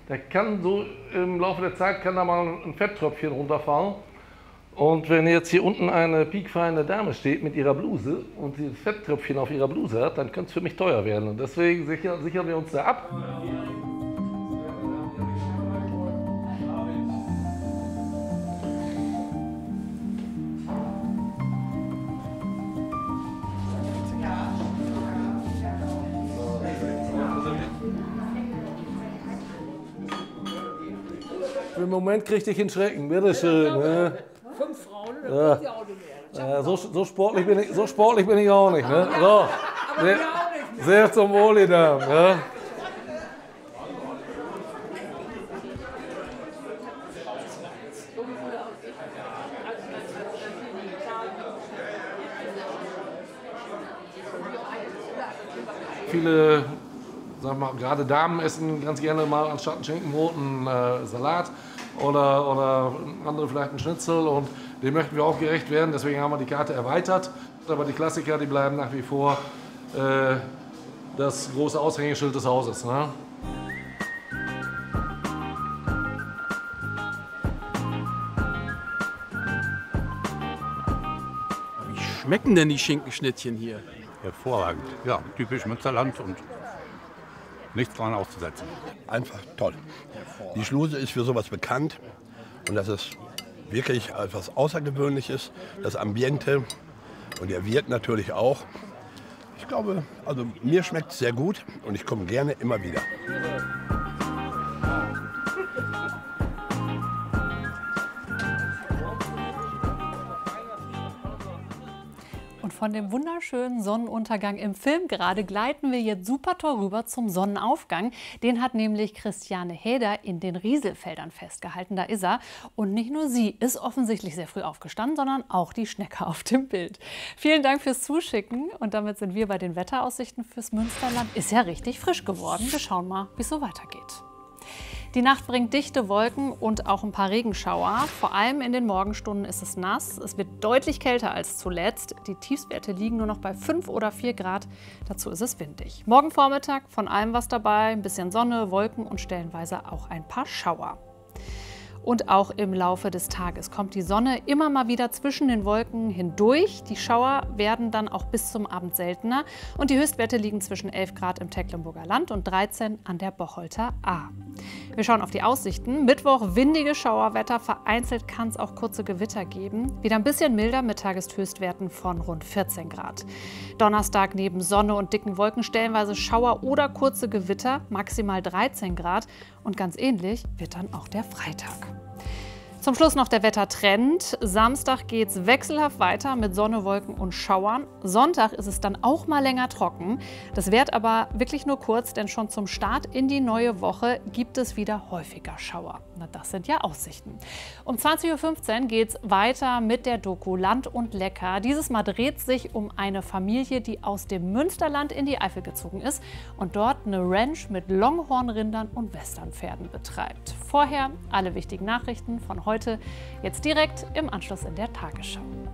der kann so im Laufe der Zeit kann da mal ein Fetttröpfchen runterfallen. Und wenn jetzt hier unten eine piekfeine Dame steht mit ihrer Bluse und dieses Fetttröpfchen auf ihrer Bluse hat, dann könnte es für mich teuer werden. Und deswegen sichern wir uns da ab. Im Moment krieg ich den Schrecken, bitteschön. Ne? 5 Frauen, dann ja. Auch nicht mehr. So sportlich bin ich auch nicht. Ne? So. Sehr zum Wohl, die Damen. Ja? Viele, sagen wir mal, gerade Damen essen ganz gerne mal anstatt einen Schinkenbrot einen Salat oder andere vielleicht einen Schnitzel, und dem möchten wir auch gerecht werden. Deswegen haben wir die Karte erweitert. Aber die Klassiker, die bleiben nach wie vor das große Aushängeschild des Hauses. Ne? Wie schmecken denn die Schinkenschnittchen hier? Hervorragend. Ja, typisch Münsterland und nichts dran auszusetzen. Einfach toll. Die Schluse ist für sowas bekannt und das ist wirklich etwas Außergewöhnliches. Das Ambiente und der Wirt natürlich auch. Ich glaube, also mir schmeckt es sehr gut und ich komme gerne immer wieder. Und von dem wunderschönen Sonnenuntergang im Film gerade gleiten wir jetzt super toll rüber zum Sonnenaufgang. Den hat nämlich Christiane Heder in den Rieselfeldern festgehalten. Da ist er. Und nicht nur sie ist offensichtlich sehr früh aufgestanden, sondern auch die Schnecke auf dem Bild. Vielen Dank fürs Zuschicken. Und damit sind wir bei den Wetteraussichten fürs Münsterland. Ist ja richtig frisch geworden. Wir schauen mal, wie es so weitergeht. Die Nacht bringt dichte Wolken und auch ein paar Regenschauer. Vor allem in den Morgenstunden ist es nass. Es wird deutlich kälter als zuletzt. Die Tiefstwerte liegen nur noch bei 5 oder 4 Grad. Dazu ist es windig. Morgen Vormittag von allem was dabei. Ein bisschen Sonne, Wolken und stellenweise auch ein paar Schauer. Und auch im Laufe des Tages kommt die Sonne immer mal wieder zwischen den Wolken hindurch. Die Schauer werden dann auch bis zum Abend seltener. Und die Höchstwerte liegen zwischen 11 Grad im Tecklenburger Land und 13 an der Bocholter Ahr. Wir schauen auf die Aussichten. Mittwoch windige Schauerwetter, vereinzelt kann es auch kurze Gewitter geben. Wieder ein bisschen milder mit Tageshöchstwerten von rund 14 Grad. Donnerstag neben Sonne und dicken Wolken stellenweise Schauer oder kurze Gewitter, maximal 13 Grad. Und ganz ähnlich wird dann auch der Freitag. Zum Schluss noch der Wettertrend. Samstag geht es wechselhaft weiter mit Sonne, Wolken und Schauern. Sonntag ist es dann auch mal länger trocken. Das währt aber wirklich nur kurz, denn schon zum Start in die neue Woche gibt es wieder häufiger Schauer. Na, das sind ja Aussichten. Um 20:15 Uhr geht es weiter mit der Doku Land und Lecker. Dieses Mal dreht sich um eine Familie, die aus dem Münsterland in die Eifel gezogen ist und dort eine Ranch mit Longhornrindern und Westernpferden betreibt. Vorher alle wichtigen Nachrichten von heute, jetzt direkt im Anschluss in der Tagesschau.